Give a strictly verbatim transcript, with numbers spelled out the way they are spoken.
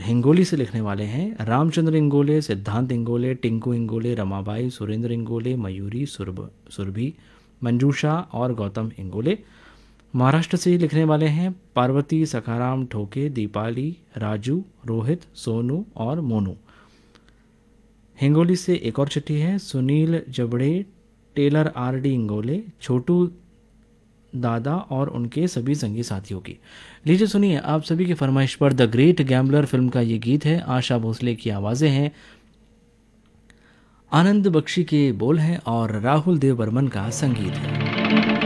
हिंगोली से लिखने वाले हैं रामचंद्र इंगोले, सिद्धांत इंगोले, टिंकू इंगोले, रमाबाई, सुरेंद्र इंगोले, मयूरी, सुरभ सुरभि, मंजूषा और गौतम इंगोले। महाराष्ट्र से लिखने वाले हैं पार्वती, सखाराम, ठोके, दीपाली, राजू, रोहित, सोनू और मोनू। हिंगोली से एक और चिट्ठी है सुनील जबड़े, टेलर आर डी इंगोले, छोटू दादा और उनके सभी संगी साथियों की। लीजिए सुनिए आप सभी की फरमाइश पर द ग्रेट गैम्बलर फिल्म का ये गीत है। आशा भोसले की आवाज़ें हैं, आनंद बख्शी के बोल हैं और राहुल देव बर्मन का संगीत है।